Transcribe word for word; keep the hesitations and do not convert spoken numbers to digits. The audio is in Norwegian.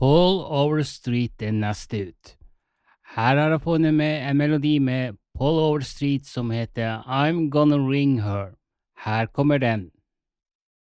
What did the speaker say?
Paul Overstreet er neste ut. Her har jeg funnet med en melodi med Paul Overstreet som heter I'm Gonna Ring Her. Her kommer den.